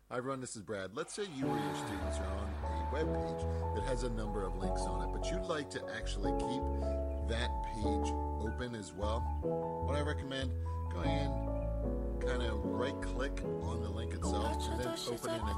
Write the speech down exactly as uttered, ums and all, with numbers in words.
Hi everyone, this is Brad. Let's say you or your students are on a web page that has a number of links on it, but you'd like to actually keep that page open as well. What I recommend, go in, kind of right click on the link itself, and then open in a